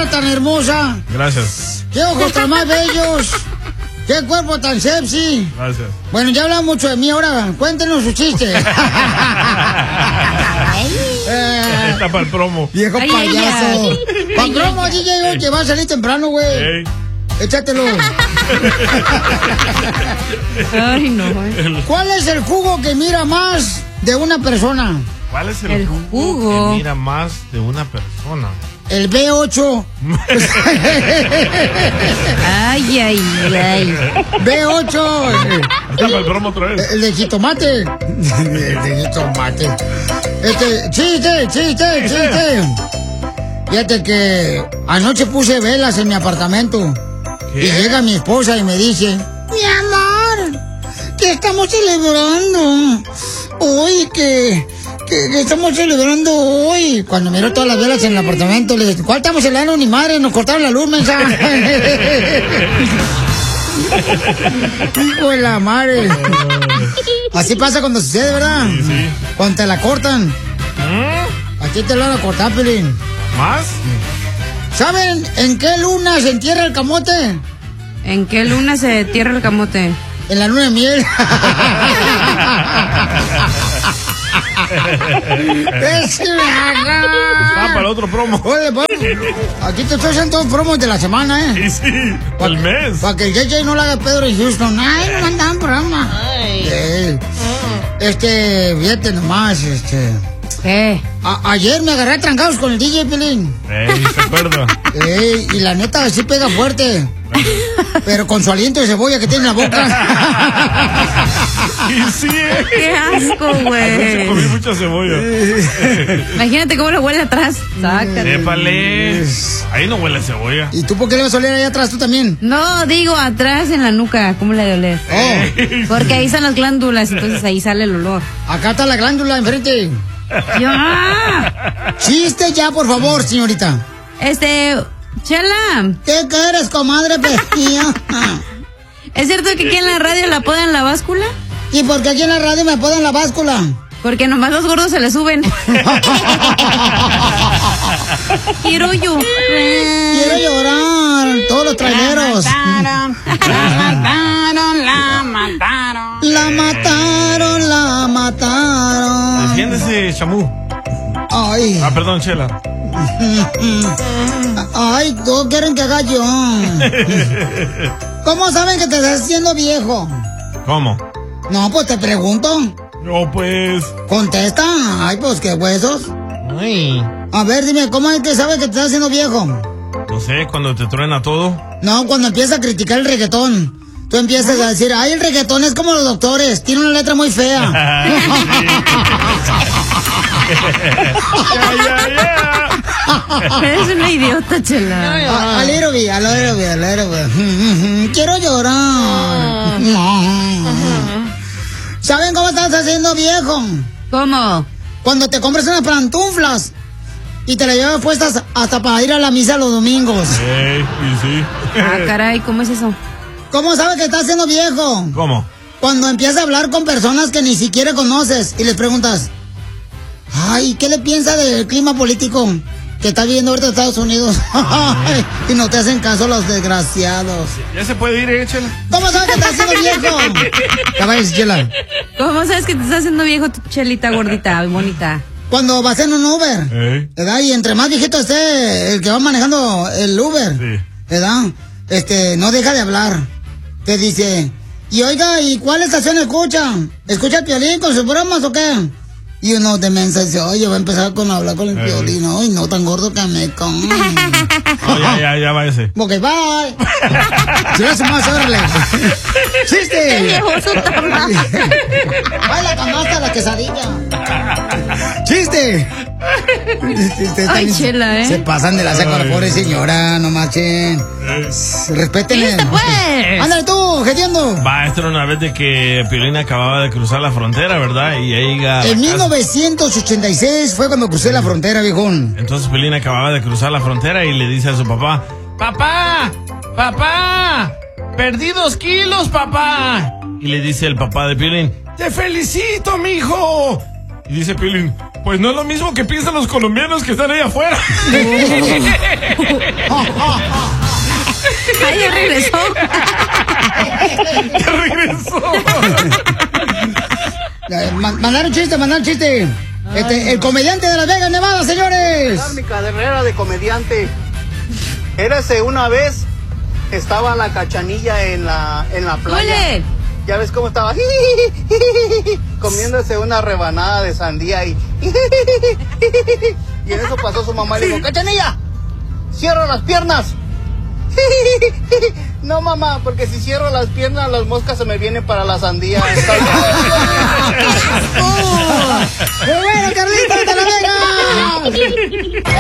cara tan hermosa. Gracias. Qué ojos tan más bellos. Qué cuerpo tan sexy. Gracias. Bueno, ya hablan mucho de mí, ahora cuéntenos su chiste. Está para el promo. Viejo payaso. Para el promo, DJ, que va a salir temprano, güey. Échatelo. Ay, no. ¿Cuál es el jugo que mira más de una persona? ¿Cuál es el jugo que mira más de una persona? El B8. Ay, ay, ay. B8. Está para el promo otra vez. El de jitomate. El de jitomate. Chiste. Fíjate que anoche puse velas en mi apartamento. ¿Qué? Y llega mi esposa y me dice: mi amor, ¿qué estamos celebrando? Hoy que estamos celebrando hoy. Cuando miro todas las velas en el apartamento, le dije: ¿cuál estamos celebrando? Ni madre, nos cortaron la luz, mensaje. Hijo de la madre. Así pasa cuando sucede, ¿verdad? Sí. Cuando te la cortan. Aquí te la van a cortar, Pelín. ¿Más? ¿Saben en qué luna se entierra el camote? ¿En qué luna se entierra el camote? En la luna de miel. ¡Ese me haga! Para el otro promo. Oye, aquí te estoy haciendo todos promos de la semana, ¿eh? Sí, el mes. Para que el JJ no le haga Pedro y Houston. Ay, no mandan programa. Fíjate nomás, ¿Qué? Ayer me agarré a trancados con el DJ Pelín. ¿Se acuerda? Y la neta sí pega fuerte. Pero con su aliento de cebolla que tiene en la boca. Y sí, ¡Qué asco, güey! Comí mucha cebolla. Imagínate cómo lo huele atrás. Sácate. ¡Épale! Ahí no huele a cebolla. ¿Y tú por qué le vas a oler ahí atrás tú también? No, digo atrás en la nuca. ¿Cómo le de oler? Porque ahí están las glándulas, entonces ahí sale el olor. Acá está la glándula enfrente. ¡Ya! Chiste ya, por favor, señorita. Chela. ¿Qué quieres, comadre pestilla? ¿Es cierto que aquí en la radio la apodan la báscula? ¿Y por qué aquí en la radio me apodan la báscula? Porque nomás los gordos se le suben. Quiero llorar. Quiero llorar. Todos los traileros. La mataron. Defiéndese, chamú. Ay. Perdón, Chela. Ay, todos quieren que haga yo. ¿Cómo saben que te estás haciendo viejo? ¿Cómo? No, pues te pregunto. No, pues. Contesta. Ay, pues qué huesos. Ay. A ver, dime, ¿cómo es que sabes que te estás haciendo viejo? No sé, cuando te truena todo. No, cuando empiezas a criticar el reggaetón. Tú empiezas a decir: ay, el reggaetón es como los doctores, tiene una letra muy fea. Eres una idiota, Chela. A little bit. Quiero llorar. ¿Saben cómo estás haciendo viejo? ¿Cómo? Cuando te compras unas pantuflas y te las llevas puestas hasta para ir a la misa los domingos. Y sí. Caray, ¿cómo es eso? ¿Cómo sabes que estás haciendo viejo? ¿Cómo? Cuando empiezas a hablar con personas que ni siquiera conoces y les preguntas: ay, ¿qué le piensa del clima político que está viviendo ahorita en Estados Unidos? Y no te hacen caso los desgraciados. Ya se puede ir, Chela. ¿Cómo sabes que estás haciendo viejo? ¿Qué vayas, Chela? ¿Cómo sabes que te estás haciendo viejo, tu Chelita gordita, bonita? Cuando vas en un Uber, ¿verdad? Y entre más viejito esté el que va manejando el Uber, ¿verdad? No deja de hablar. Te dice: y oiga, ¿y cuál estación escucha? ¿Escucha el Piolín con sus bromas o qué? Y uno de mensa dice: oye, va a empezar con hablar con el Piolín. Ay, no, tan gordo que me come. Ya va ese. Ok, bye. Si no más, órale. ¡Chiste! Se llevó su tama. ¡Ay, la canasta, la quesadilla! ¡Chiste! Ay, Chela, Se pasan de la saca la pobre señora, no machen. Respétenle. ¡Chiste, pues! ¡Ándale tú, gediendo! Esto era una vez de que Piolín acababa de cruzar la frontera, ¿verdad? Y ella... En 1986 fue cuando crucé la frontera, viejón. Entonces Piolín acababa de cruzar la frontera y le dice a su papá: ¡Papá! ¡Perdí 2 kilos, papá! Y le dice el papá de Piolín: ¡Te felicito, mijo! Y dice Piolín, pues no es lo mismo que piensan los colombianos que están ahí afuera. ¡Ay, ya regresó! ¡Ya regresó! Mandaron chiste. El comediante de Las Vegas, Nevada, señores. Mi carrera de comediante. Érase una vez, estaba la Cachanilla en la playa. ¡Ole! Ya ves cómo estaba comiéndose una rebanada de sandía y en eso pasó su mamá y le dijo, Cachanilla, cierra las piernas. No, mamá, porque si cierro las piernas las moscas se me vienen para la sandía. ¡Muy bueno, Carlitos de La Vegas!